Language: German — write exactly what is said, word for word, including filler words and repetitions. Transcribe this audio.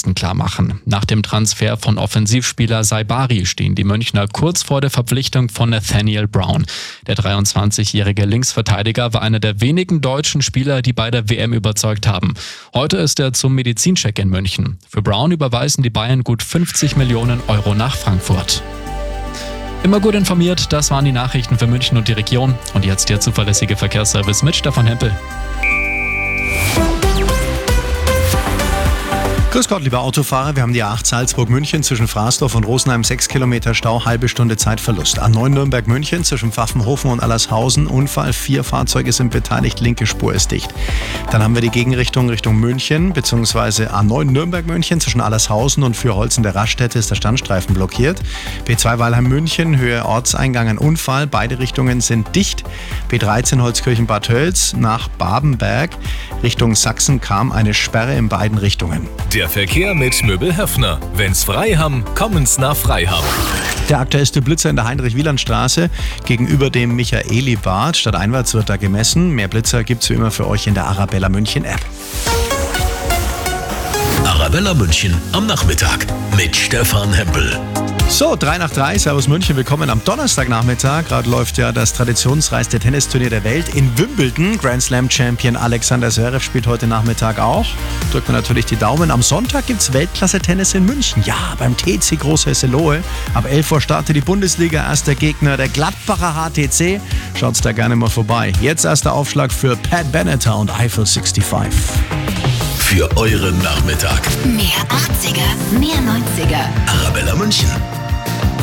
Nachrichten klarmachen. Nach dem Transfer von Offensivspieler Saibari stehen die Münchner kurz vor der Verpflichtung von Nathaniel Brown. Der dreiundzwanzigjährige Linksverteidiger war einer der wenigen deutschen Spieler, die bei der W M überzeugt haben. Heute ist er zum Medizincheck in München. Für Brown überweisen die Bayern gut fünfzig Millionen Euro nach Frankfurt. Immer gut informiert, das waren die Nachrichten für München und die Region. Und jetzt der zuverlässige Verkehrsservice mit Stefan Hempel. Grüß Gott, lieber Autofahrer. Wir haben die A acht Salzburg-München zwischen Fraßdorf und Rosenheim sechs Kilometer Stau, halbe Stunde Zeitverlust. A neun Nürnberg-München zwischen Pfaffenhofen und Allershausen, Unfall, vier Fahrzeuge sind beteiligt, linke Spur ist dicht. Dann haben wir die Gegenrichtung Richtung München, beziehungsweise A neun Nürnberg-München zwischen Allershausen und Fürholzen der Raststätte ist der Standstreifen blockiert. B zwei Weilheim-München, Höhe Ortseingang ein Unfall, beide Richtungen sind dicht. B dreizehn Holzkirchen-Bad Tölz nach Babenberg Richtung Sachsen kam eine Sperre in beiden Richtungen. Der Verkehr mit Möbel Höffner. Wenn's frei haben, kommen's nach Freiham. Der aktuellste Blitzer in der Heinrich-Wieland-Straße gegenüber dem Michaeli-Bad. Stadteinwärts wird da gemessen. Mehr Blitzer gibt's wie immer für euch in der Arabella München App. Arabella München am Nachmittag mit Stefan Hempel. So, drei nach drei, Servus München, willkommen am Donnerstagnachmittag. Gerade läuft ja das traditionsreichste Tennisturnier der Welt in Wimbledon. Grand Slam Champion Alexander Zverev spielt heute Nachmittag auch. Drückt mir natürlich die Daumen. Am Sonntag gibt's Weltklasse-Tennis in München. Ja, beim T C Großhesselohe. Ab elf Uhr startet die Bundesliga. Erster Gegner der Gladbacher H T C. Schaut's da gerne mal vorbei. Jetzt erster Aufschlag für Pat Benatar und Eiffel fünfundsechzig. Für euren Nachmittag. Mehr achtziger, mehr neunziger. Arabella München.